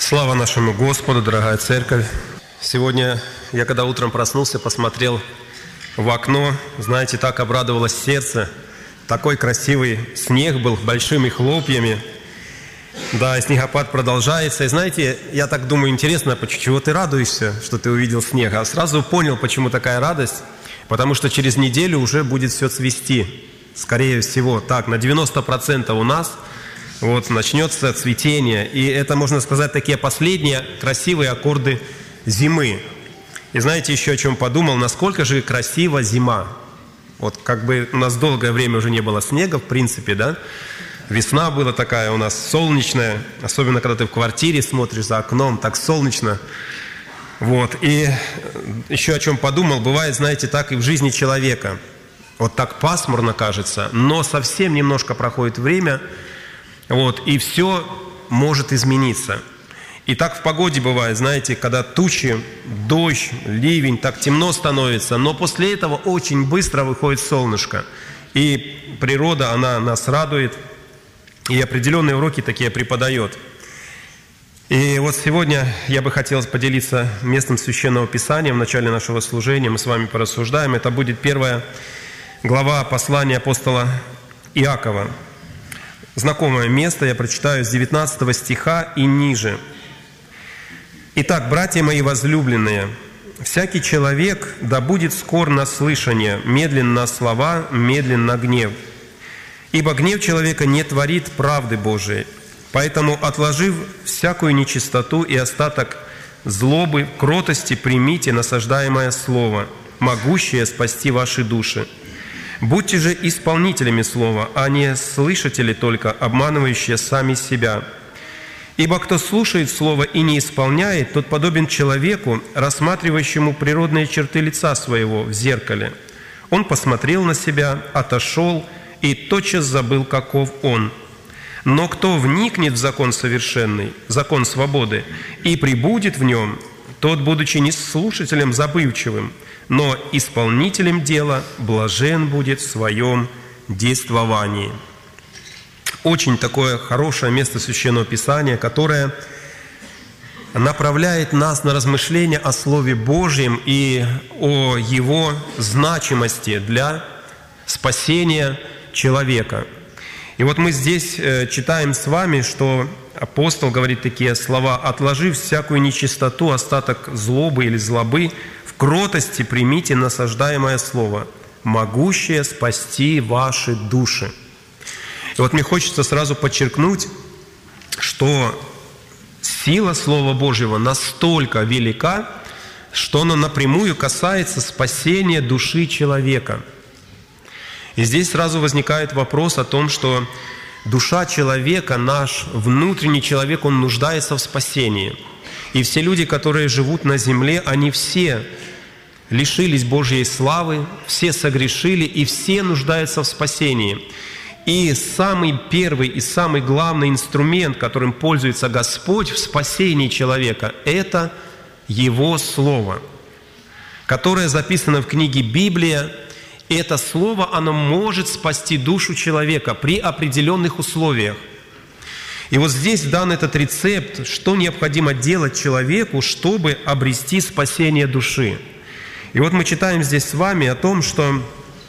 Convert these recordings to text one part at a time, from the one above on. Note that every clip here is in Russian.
Слава нашему Господу, дорогая церковь! Сегодня я, когда утром проснулся, посмотрел в окно, знаете, так обрадовалось сердце. Такой красивый снег был, большими хлопьями. Да, и снегопад продолжается. И знаете, я так думаю, интересно, чего ты радуешься, что ты увидел снег? А сразу понял, почему такая радость. Потому что через неделю уже будет все цвести. Скорее всего, так, на 90% у нас начнется цветение. И это, можно сказать, такие последние красивые аккорды зимы. И знаете, еще о чем подумал? Насколько же красива зима. У нас долгое время уже не было снега, в принципе, да? Весна была такая у нас солнечная, особенно когда ты в квартире смотришь за окном, так солнечно. И еще о чем подумал, бывает, знаете, так и в жизни человека. Так пасмурно кажется, но совсем немножко проходит время, и все может измениться. И так в погоде бывает, знаете, когда тучи, дождь, ливень, так темно становится, но после этого очень быстро выходит солнышко. И природа, она нас радует, и определенные уроки такие преподает. И сегодня я бы хотел поделиться местом Священного Писания в начале нашего служения. Мы с вами порассуждаем. Это будет 1 глава послания апостола Иакова. Знакомое место, я прочитаю с 19 стиха и ниже. «Итак, братья мои возлюбленные, всякий человек да будет скор на слышание, медлен на слова, медлен на гнев. Ибо гнев человека не творит правды Божией. Поэтому, отложив всякую нечистоту и остаток злобы, кротости примите насаждаемое слово, могущее спасти ваши души. Будьте же исполнителями слова, а не слышатели только, обманывающие сами себя. Ибо кто слушает слово и не исполняет, тот подобен человеку, рассматривающему природные черты лица своего в зеркале. Он посмотрел на себя, отошел и тотчас забыл, каков он. Но кто вникнет в закон совершенный, закон свободы, и пребудет в нем, тот, будучи не слушателем забывчивым, но исполнителем дела, блажен будет в своем действовании». Очень такое хорошее место Священного Писания, которое направляет нас на размышления о Слове Божьем и о Его значимости для спасения человека. И мы здесь читаем с вами, что апостол говорит такие слова: «Отложив всякую нечистоту, остаток злобы или злобы, в кротости примите насаждаемое слово, могущее спасти ваши души». И мне хочется сразу подчеркнуть, что сила Слова Божьего настолько велика, что оно напрямую касается спасения души человека. И здесь сразу возникает вопрос о том, что душа человека, наш внутренний человек, он нуждается в спасении. И все люди, которые живут на земле, они все лишились Божьей славы, все согрешили, и все нуждаются в спасении. И самый первый и самый главный инструмент, которым пользуется Господь в спасении человека, это Его Слово, которое записано в книге Библия. И это Слово, оно может спасти душу человека при определенных условиях. И здесь дан этот рецепт, что необходимо делать человеку, чтобы обрести спасение души. И мы читаем здесь с вами о том, что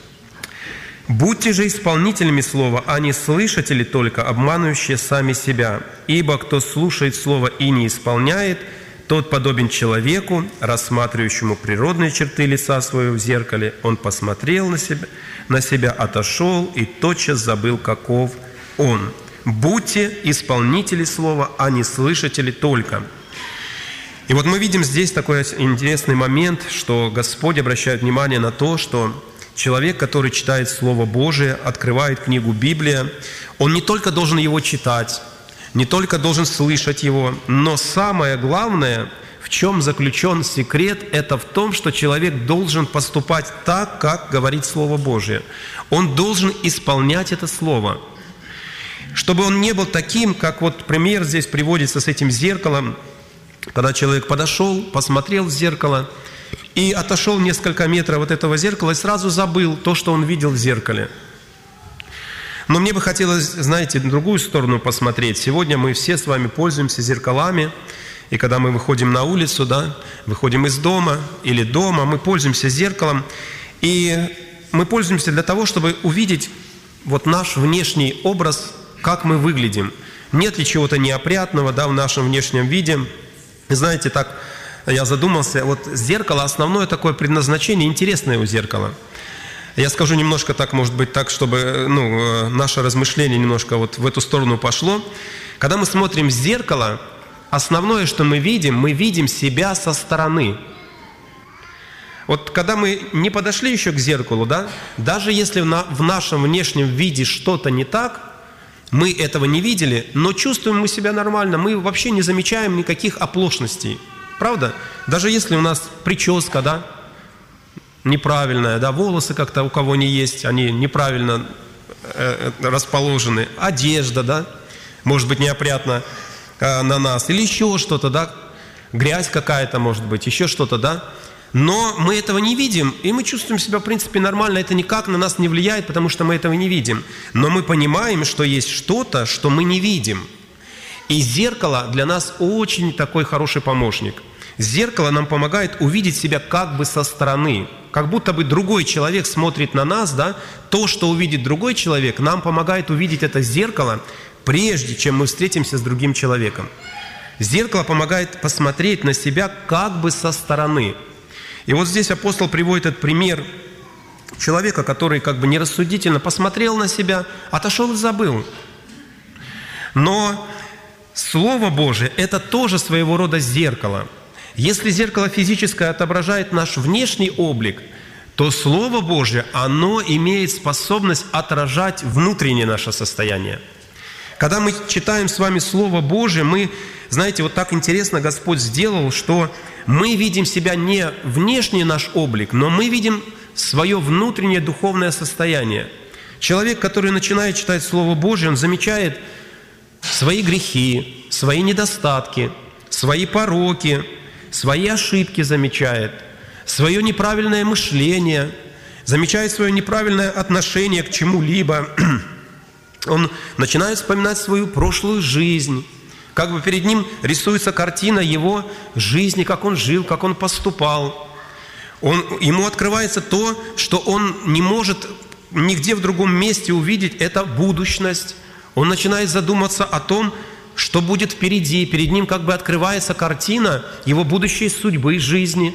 «Будьте же исполнителями слова, а не слышатели только, обманывающие сами себя. Ибо кто слушает слово и не исполняет, тот подобен человеку, рассматривающему природные черты лица своего в зеркале. Он посмотрел на себя, отошел и тотчас забыл, каков он. Будьте исполнители слова, а не слышатели только». И мы видим здесь такой интересный момент, что Господь обращает внимание на то, что человек, который читает Слово Божие, открывает книгу Библия, он не только должен его читать, не только должен слышать его, но самое главное, в чем заключен секрет, это в том, что человек должен поступать так, как говорит Слово Божие. Он должен исполнять это Слово. Чтобы он не был таким, как пример здесь приводится с этим зеркалом, когда человек подошел, посмотрел в зеркало и отошел несколько метров от этого зеркала и сразу забыл то, что он видел в зеркале. Но мне бы хотелось, знаете, на другую сторону посмотреть. Сегодня мы все с вами пользуемся зеркалами, И когда мы выходим на улицу, да, выходим из дома или дома, мы пользуемся зеркалом. И мы пользуемся для того, чтобы увидеть вот наш внешний образ, как мы выглядим. Нет ли чего-то неопрятного, да, в нашем внешнем виде. И знаете, так я задумался, вот зеркало, основное такое предназначение, интересное у зеркала. Я скажу немножко так, может быть, так, чтобы наше размышление немножко вот в эту сторону пошло. Когда мы смотрим в зеркало, основное, что мы видим себя со стороны. Вот когда мы не подошли еще к зеркалу, да, даже если в нашем внешнем виде что-то не так, мы этого не видели, но чувствуем мы себя нормально, мы вообще не замечаем никаких оплошностей. Правда? Даже если у нас прическа, да, неправильная, да, волосы как-то у кого не есть, они неправильно расположены, одежда, да, может быть неопрятна на нас, или еще что-то, да, грязь какая-то, может быть, еще что-то, да, но мы этого не видим, и мы чувствуем себя, в принципе, нормально, это никак на нас не влияет, потому что мы этого не видим, но мы понимаем, что есть что-то, что мы не видим, и зеркало для нас очень такой хороший помощник. Зеркало нам помогает увидеть себя как бы со стороны, как будто бы другой человек смотрит на нас, да, то, что увидит другой человек, нам помогает увидеть это зеркало, прежде чем мы встретимся с другим человеком. Зеркало помогает посмотреть на себя как бы со стороны. И вот здесь апостол приводит этот пример человека, который как бы нерассудительно посмотрел на себя, отошел и забыл. Но Слово Божие – это тоже своего рода зеркало. Если зеркало физическое отображает наш внешний облик, то Слово Божие, оно имеет способность отражать внутреннее наше состояние. Когда мы читаем с вами Слово Божие, мы, знаете, вот так интересно Господь сделал, что мы видим себя не внешний наш облик, но мы видим свое внутреннее духовное состояние. Человек, который начинает читать Слово Божие, он замечает свои грехи, свои недостатки, свои пороки, свои ошибки замечает, свое неправильное мышление, замечает свое неправильное отношение к чему-либо. Он начинает вспоминать свою прошлую жизнь. Как бы перед ним рисуется картина его жизни, как он жил, как он поступал. Ему открывается то, что он не может нигде в другом месте увидеть, это будущность. Он начинает задуматься о том, что будет впереди. Перед ним как бы открывается картина его будущей судьбы, жизни.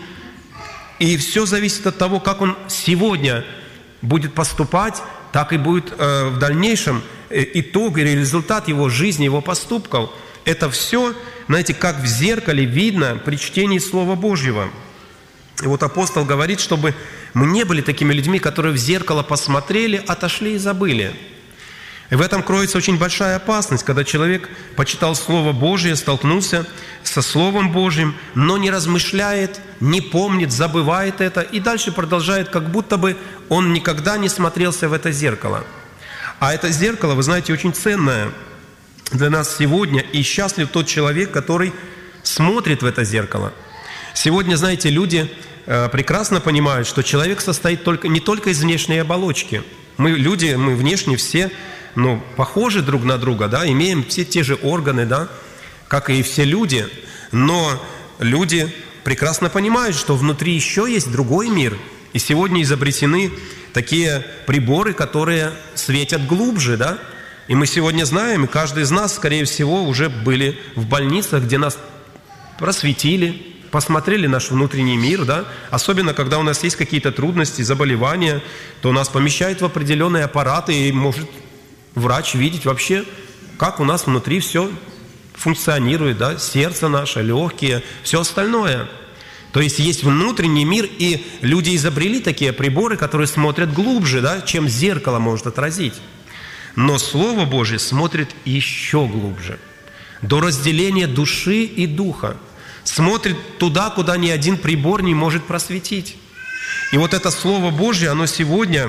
И все зависит от того, как он сегодня будет поступать, так и будет в дальнейшем итог или результат его жизни, его поступков. Это все, знаете, как в зеркале видно при чтении Слова Божьего. И вот апостол говорит, чтобы мы не были такими людьми, которые в зеркало посмотрели, отошли и забыли. И в этом кроется очень большая опасность, когда человек почитал Слово Божие, столкнулся со Словом Божьим, но не размышляет, не помнит, забывает это, и дальше продолжает, как будто бы он никогда не смотрелся в это зеркало. А это зеркало, вы знаете, очень ценное для нас сегодня, и счастлив тот человек, который смотрит в это зеркало. Сегодня, знаете, люди прекрасно понимают, что человек состоит не только из внешней оболочки. Мы люди, мы внешне все похожи друг на друга, да, имеем все те же органы, да, как и все люди, но люди прекрасно понимают, что внутри еще есть другой мир, и сегодня изобретены такие приборы, которые светят глубже, да, и мы сегодня знаем, и каждый из нас, скорее всего, уже были в больницах, где нас просветили, посмотрели наш внутренний мир, да, особенно когда у нас есть какие-то трудности, заболевания, то нас помещают в определенные аппараты, и может врач видеть вообще, как у нас внутри все функционирует, да, сердце наше, легкие, все остальное. То есть есть внутренний мир, и люди изобрели такие приборы, которые смотрят глубже, да, чем зеркало может отразить. Но Слово Божие смотрит еще глубже, до разделения души и духа. Смотрит туда, куда ни один прибор не может просветить. И вот это Слово Божие, оно сегодня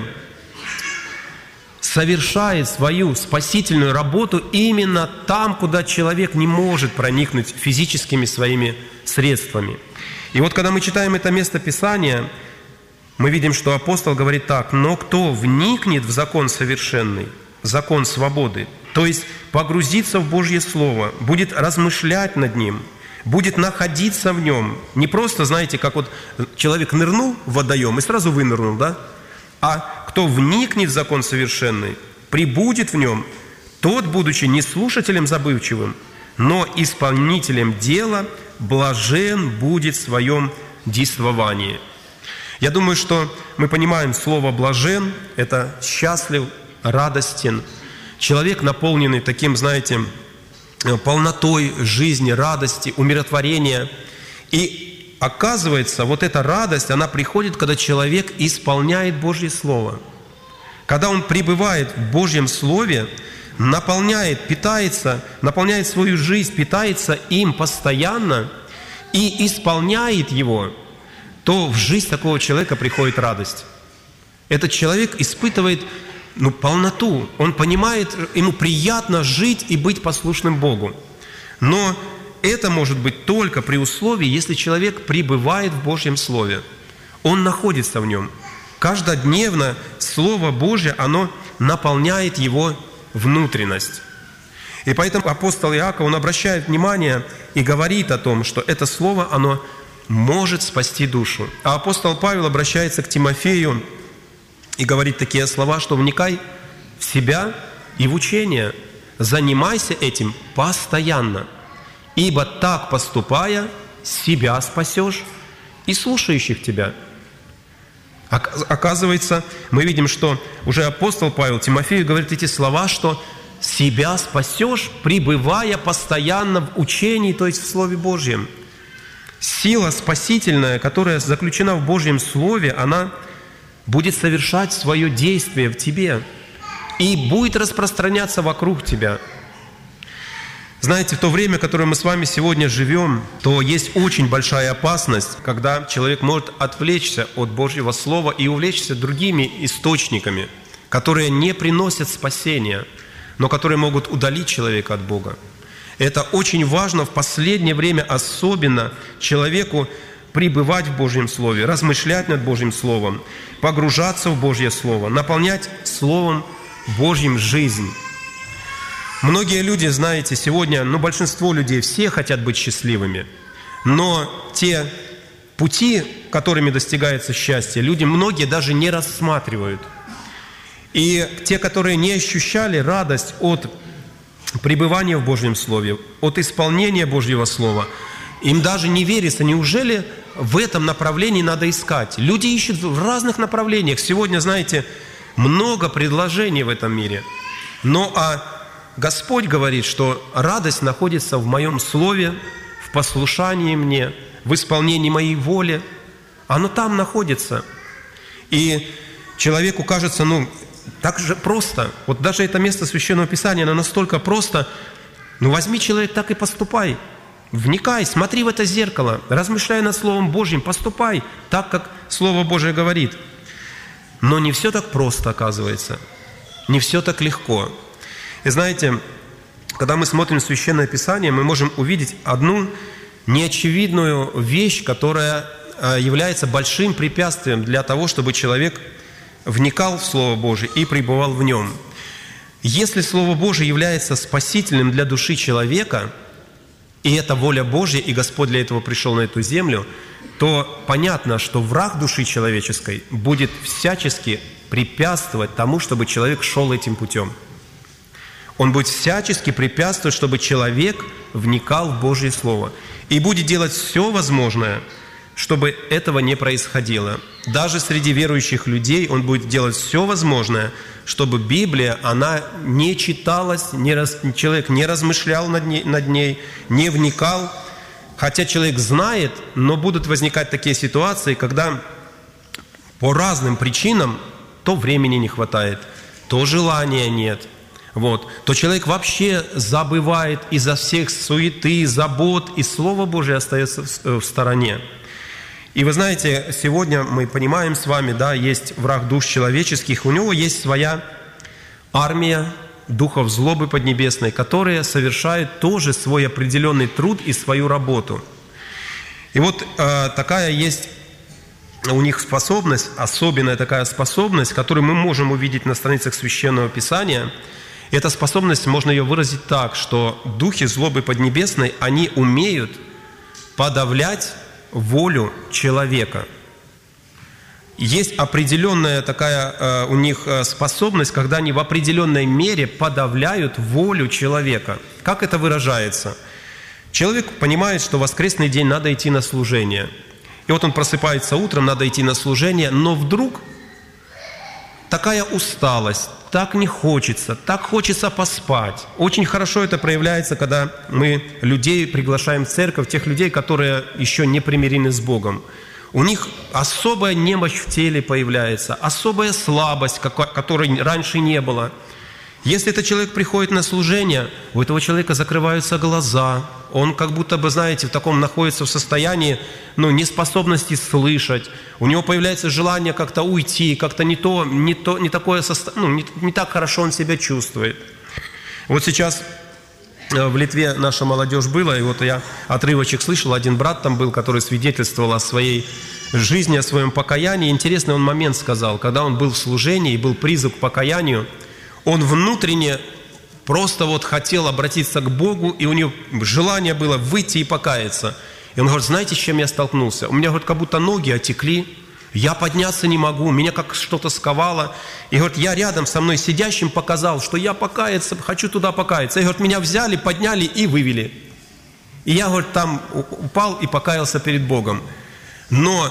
совершает свою спасительную работу именно там, куда человек не может проникнуть физическими своими средствами. И вот когда мы читаем это место Писания, мы видим, что апостол говорит так: «Но кто вникнет в закон совершенный, закон свободы, то есть погрузится в Божье Слово, будет размышлять над ним, будет находиться в нем. Не просто, знаете, как вот человек нырнул в водоем и сразу вынырнул, да? А кто вникнет в закон совершенный, пребудет в нем, тот, будучи не слушателем забывчивым, но исполнителем дела, блажен будет в своем действовании. Я думаю, что мы понимаем слово «блажен» – это счастлив, радостен. Человек, наполненный таким, знаете, полнотой жизни, радости, умиротворения. И оказывается, вот эта радость, она приходит, когда человек исполняет Божье Слово. Когда он пребывает в Божьем Слове, наполняет, питается, наполняет свою жизнь, питается им постоянно и исполняет его, то в жизнь такого человека приходит радость. Этот человек испытывает полноту. Он понимает, ему приятно жить и быть послушным Богу. Но это может быть только при условии, если человек пребывает в Божьем Слове. Он находится в нем. Каждодневно Слово Божье, оно наполняет его внутренность. И поэтому апостол Иаков, он обращает внимание и говорит о том, что это Слово, оно может спасти душу. А апостол Павел обращается к Тимофею и говорит такие слова, что вникай в себя и в учение, занимайся этим постоянно, ибо так поступая, себя спасешь и слушающих тебя. Оказывается, мы видим, что уже апостол Павел Тимофею говорит эти слова, что себя спасешь, пребывая постоянно в учении, то есть в Слове Божьем. Сила спасительная, которая заключена в Божьем Слове, она будет совершать свое действие в тебе и будет распространяться вокруг тебя. Знаете, в то время, в которое мы с вами сегодня живем, то есть очень большая опасность, когда человек может отвлечься от Божьего Слова и увлечься другими источниками, которые не приносят спасения, но которые могут удалить человека от Бога. Это очень важно в последнее время, особенно человеку пребывать в Божьем Слове, размышлять над Божьим Словом, погружаться в Божье Слово, наполнять Словом Божьим жизнь. Многие люди, знаете, сегодня, большинство людей, все хотят быть счастливыми, но те пути, которыми достигается счастье, люди многие даже не рассматривают. И те, которые не ощущали радость от пребывания в Божьем Слове, от исполнения Божьего Слова, им даже не верится, неужели в этом направлении надо искать? Люди ищут в разных направлениях. Сегодня, знаете, много предложений в этом мире. Но Господь говорит, что радость находится в Моем Слове, в послушании Мне, в исполнении Моей воли. Оно там находится. И человеку кажется, так же просто. Вот даже это место Священного Писания, оно настолько просто. Возьми, человек, так и поступай. Вникай, смотри в это зеркало, размышляй над Словом Божьим, поступай так, как Слово Божие говорит. Но не все так просто, оказывается. Не все так легко. И знаете, когда мы смотрим Священное Писание, мы можем увидеть одну неочевидную вещь, которая является большим препятствием для того, чтобы человек вникал в Слово Божие и пребывал в нем. Если Слово Божие является спасительным для души человека, и это воля Божья, и Господь для этого пришел на эту землю, то понятно, что враг души человеческой будет всячески препятствовать тому, чтобы человек шел этим путем. Он будет всячески препятствовать, чтобы человек вникал в Божье Слово. И будет делать все возможное, чтобы этого не происходило. Даже среди верующих людей он будет делать все возможное, чтобы Библия, она не читалась, человек не размышлял над ней, не вникал. Хотя человек знает, но будут возникать такие ситуации, когда по разным причинам то времени не хватает, то желания нет. То человек вообще забывает из-за всех суеты, забот, и Слово Божие остается в стороне. И вы знаете, сегодня мы понимаем с вами, есть враг душ человеческих, у него есть своя армия духов злобы поднебесной, которые совершают тоже свой определенный труд и свою работу. И такая есть у них способность, особенная такая способность, которую мы можем увидеть на страницах Священного Писания. Эта способность, можно ее выразить так, что духи злобы поднебесной, они умеют подавлять волю человека. Есть определенная такая у них способность, когда они в определенной мере подавляют волю человека. Как это выражается? Человек понимает, что в воскресный день надо идти на служение. И вот он просыпается утром, надо идти на служение, но вдруг такая усталость, так не хочется, так хочется поспать. Очень хорошо это проявляется, когда мы людей приглашаем в церковь, тех людей, которые еще не примирены с Богом. У них особая немощь в теле появляется, особая слабость, которой раньше не было. Если этот человек приходит на служение, у этого человека закрываются глаза, он как будто бы, знаете, в таком находится в состоянии неспособности слышать, у него появляется желание как-то уйти, как-то не так хорошо он себя чувствует. Вот сейчас в Литве наша молодежь была, и вот я отрывочек слышал, один брат там был, который свидетельствовал о своей жизни, о своем покаянии. Интересный он момент сказал, когда он был в служении и был призыв к покаянию, он внутренне просто вот хотел обратиться к Богу, и у него желание было выйти и покаяться. И он говорит, знаете, с чем я столкнулся? У меня, говорит, как будто ноги отекли, я подняться не могу, меня как что-то сковало. И, говорит, я рядом со мной сидящим показал, что я покаяться, хочу туда покаяться. И, говорит, меня взяли, подняли и вывели. И я, говорит, там упал и покаялся перед Богом. Но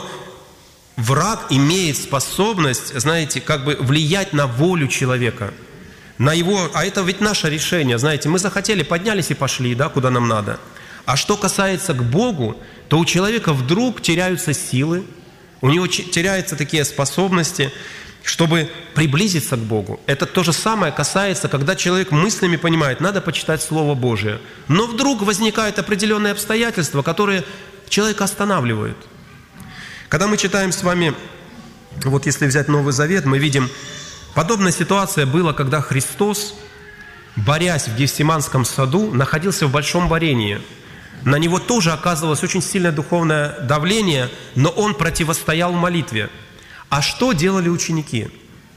враг имеет способность, знаете, как бы влиять на волю человека. На его, а это ведь наше решение, знаете, мы захотели, поднялись и пошли, да, куда нам надо. А что касается к Богу, то у человека вдруг теряются силы, у него теряются такие способности, чтобы приблизиться к Богу. Это то же самое касается, когда человек мыслями понимает, надо почитать Слово Божие. Но вдруг возникают определенные обстоятельства, которые человека останавливают. Когда мы читаем с вами, вот если взять Новый Завет, мы видим, подобная ситуация была, когда Христос, борясь в Гефсиманском саду, находился в большом борении. На него тоже оказывалось очень сильное духовное давление, но он противостоял молитве. А что делали ученики?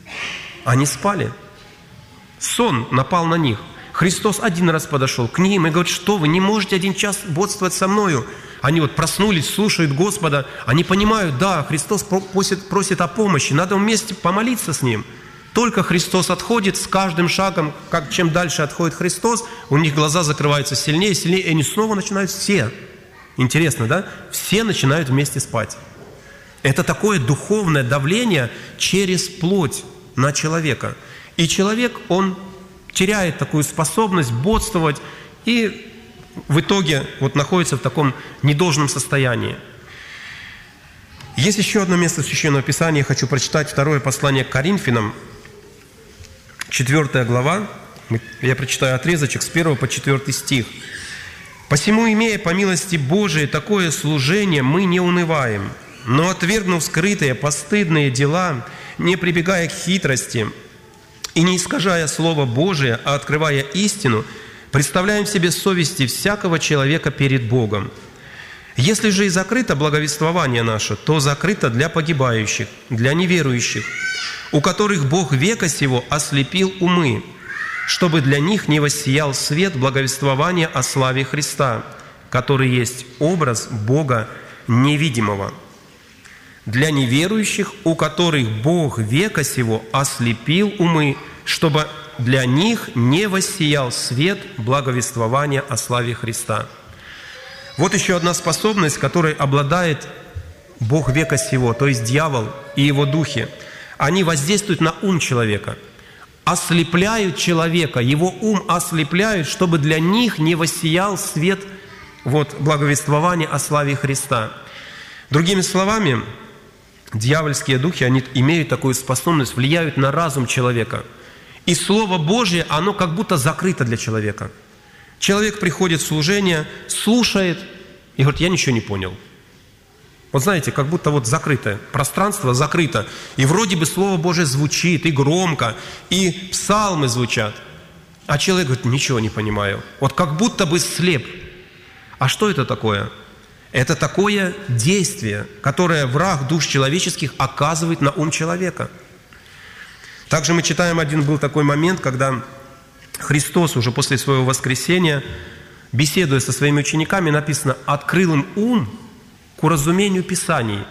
Они спали. Сон напал на них. Христос один раз подошел к ним и говорит, что вы не можете 1 час бодствовать со мною? Они вот проснулись, слушают Господа, они понимают, да, Христос просит о помощи, надо вместе помолиться с Ним. Только Христос отходит, с каждым шагом, чем дальше отходит Христос, у них глаза закрываются сильнее, сильнее, и они снова начинают все. Интересно, да? Все начинают вместе спать. Это такое духовное давление через плоть на человека. И человек, он теряет такую способность бодствовать и в итоге вот находится в таком недолжном состоянии. Есть еще одно место Священного Писания, я хочу прочитать, 2 послание к Коринфянам, 4 глава, я прочитаю отрезочек с 1 по 4 стих. «Посему, имея по милости Божией такое служение, мы не унываем, но, отвергнув скрытые, постыдные дела, не прибегая к хитрости и не искажая Слово Божие, а открывая истину, представляем себе совести всякого человека перед Богом. Если же и закрыто благовествование наше, то закрыто для погибающих, для неверующих, у которых Бог века сего ослепил умы, чтобы для них не воссиял свет благовествования о славе Христа, который есть образ Бога невидимого. Для неверующих, у которых Бог века сего ослепил умы, чтобы для них не воссиял свет благовествования о славе Христа». Вот еще одна способность, которой обладает Бог века сего, то есть дьявол и его духи. Они воздействуют на ум человека, ослепляют человека, его ум ослепляют, чтобы для них не воссиял свет благовествования о славе Христа. Другими словами, дьявольские духи, они имеют такую способность, влияют на разум человека. И Слово Божье, оно как будто закрыто для человека. Человек приходит в служение, слушает и говорит, я ничего не понял. Вот знаете, как будто закрытое, пространство закрыто. И вроде бы Слово Божие звучит и громко, и псалмы звучат. А человек говорит, ничего не понимаю. Вот как будто бы слеп. А что это такое? Это такое действие, которое враг душ человеческих оказывает на ум человека. Также мы читаем, был такой момент, когда Христос уже после своего воскресения беседуя со своими учениками, написано: «Открыл им ум к уразумению Писаний».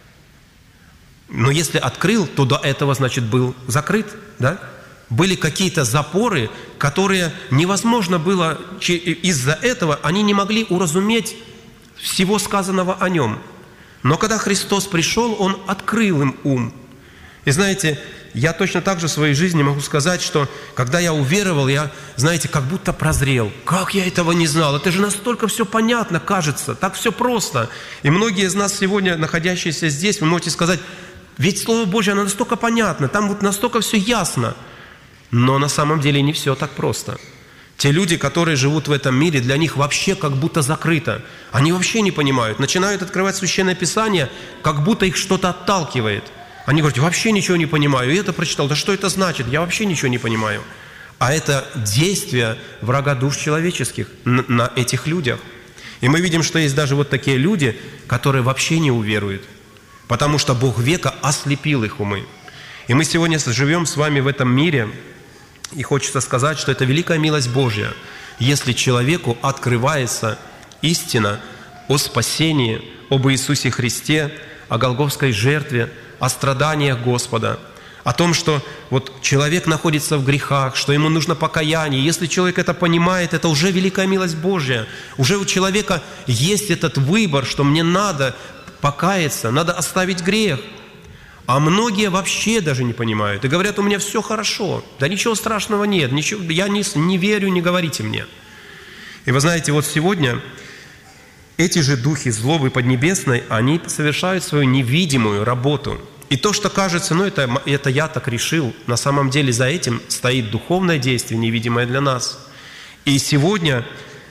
Но если открыл, то до этого, значит, был закрыт, да? Были какие-то запоры, которые невозможно было, из-за этого они не могли уразуметь всего сказанного о Нем. Но когда Христос пришел, Он открыл им ум. И знаете, я точно так же в своей жизни могу сказать, что когда я уверовал, я, знаете, как будто прозрел. Как я этого не знал? Это же настолько все понятно, кажется, так все просто. И многие из нас сегодня, находящиеся здесь, вы можете сказать: ведь Слово Божье, оно настолько понятно, там вот настолько все ясно. Но на самом деле не все так просто. Те люди, которые живут в этом мире, для них вообще как будто закрыто. Они вообще не понимают. Начинают открывать Священное Писание, как будто их что-то отталкивает. Они говорят: вообще ничего не понимаю. И это прочитал. Да что это значит? Я вообще ничего не понимаю. А это действие врага душ человеческих на этих людях. И мы видим, что есть даже вот такие люди, которые вообще не уверуют. Потому что Бог века ослепил их умы. И мы сегодня живем с вами в этом мире, и хочется сказать, что это великая милость Божья, если человеку открывается истина о спасении, об Иисусе Христе, о Голгофской жертве, о страданиях Господа, о том, что вот человек находится в грехах, что ему нужно покаяние. Если человек это понимает, это уже великая милость Божья. Уже у человека есть этот выбор, что мне надо покаяться, надо оставить грех. А многие вообще даже не понимают и говорят: у меня все хорошо, да ничего страшного нет, ничего, я не верю, не говорите мне. И вы знаете, вот сегодня эти же духи злобы поднебесной, они совершают свою невидимую работу. И то, что кажется, это я так решил, на самом деле за этим стоит духовное действие, невидимое для нас. И сегодня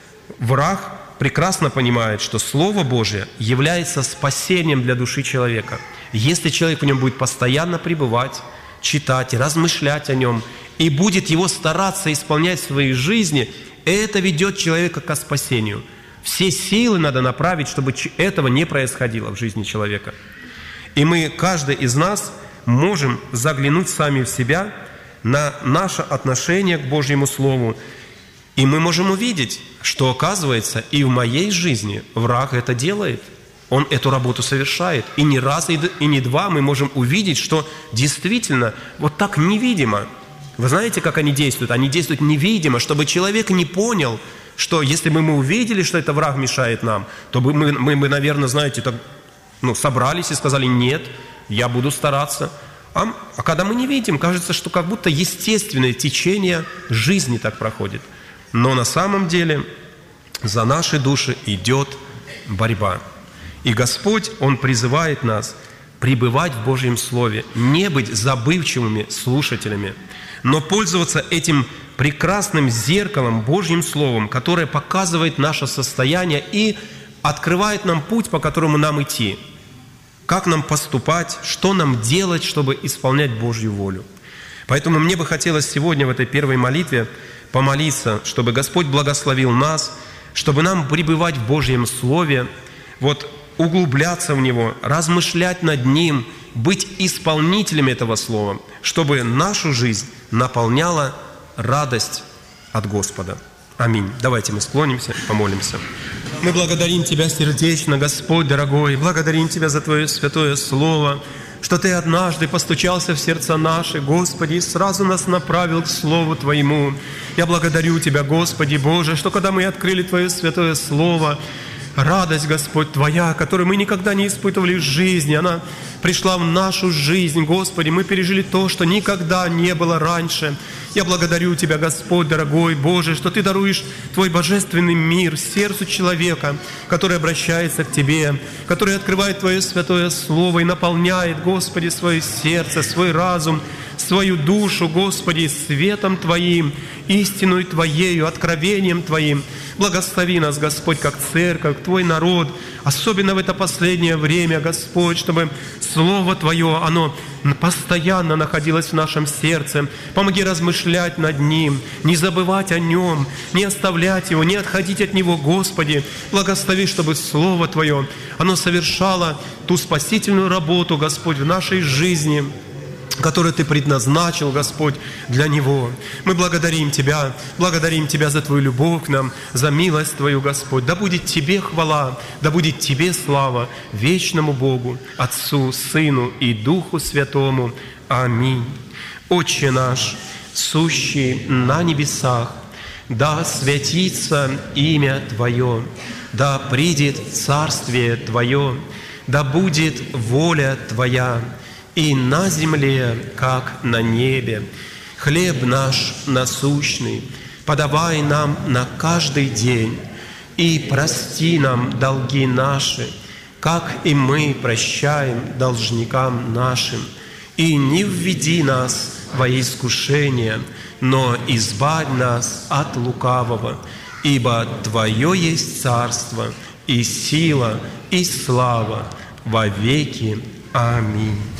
враг прекрасно понимает, что Слово Божие является спасением для души человека. Если человек в нем будет постоянно пребывать, читать, размышлять о нем, и будет его стараться исполнять в своей жизни, это ведет человека к спасению. Все силы надо направить, чтобы этого не происходило в жизни человека. И мы, каждый из нас, можем заглянуть сами в себя на наше отношение к Божьему Слову, и мы можем увидеть, что, оказывается, и в моей жизни враг это делает. Он эту работу совершает. И не раз, и не два мы можем увидеть, что действительно вот так невидимо. Вы знаете, как они действуют? Они действуют невидимо, чтобы человек не понял, что если бы мы увидели, что это враг мешает нам, то мы наверное, знаете, так, собрались и сказали: нет, я буду стараться. А когда мы не видим, кажется, что как будто естественное течение жизни так проходит. Но на самом деле за наши души идет борьба. И Господь, Он призывает нас пребывать в Божьем Слове, не быть забывчивыми слушателями, но пользоваться этим прекрасным зеркалом, Божьим Словом, которое показывает наше состояние и открывает нам путь, по которому нам идти. Как нам поступать, что нам делать, чтобы исполнять Божью волю. Поэтому мне бы хотелось сегодня в этой первой молитве помолиться, чтобы Господь благословил нас, чтобы нам пребывать в Божьем Слове, углубляться в Него, размышлять над Ним, быть исполнителями этого Слова, чтобы нашу жизнь наполняла радость от Господа. Аминь. Давайте мы склонимся и помолимся. Мы благодарим Тебя сердечно, Господь дорогой, благодарим Тебя за Твое святое Слово, что Ты однажды постучался в сердца наши, Господи, и сразу нас направил к Слову Твоему. Я благодарю Тебя, Господи Боже, что когда мы открыли Твое святое Слово, радость, Господь, Твоя, которую мы никогда не испытывали в жизни, она пришла в нашу жизнь, Господи, мы пережили то, что никогда не было раньше. Я благодарю Тебя, Господь, дорогой Боже, что Ты даруешь Твой божественный мир сердцу человека, который обращается к Тебе, который открывает Твое святое Слово и наполняет, Господи, свое сердце, свой разум, свою душу, Господи, светом Твоим, истиной Твоею, откровением Твоим. Благослови нас, Господь, как церковь, Твой народ, особенно в это последнее время, Господь, чтобы Слово Твое, оно постоянно находилось в нашем сердце. Помоги размышлять над Ним, не забывать о Нем, не оставлять Его, не отходить от Него, Господи. Благослови, чтобы Слово Твое, оно совершало ту спасительную работу, Господь, в нашей жизни. который Ты предназначил, Господь, для него. Мы благодарим Тебя за Твою любовь к нам, за милость Твою, Господь. Да будет Тебе хвала, да будет Тебе слава, вечному Богу, Отцу, Сыну и Духу Святому. Аминь. Отче наш, сущий на небесах, да святится имя Твое, да придет царствие Твое, да будет воля Твоя, и на земле, как на небе. Хлеб наш насущный подавай нам на каждый день, и прости нам долги наши, как и мы прощаем должникам нашим. И не введи нас во искушение, но избавь нас от лукавого, ибо Твое есть царство, и сила, и слава во веки. Аминь.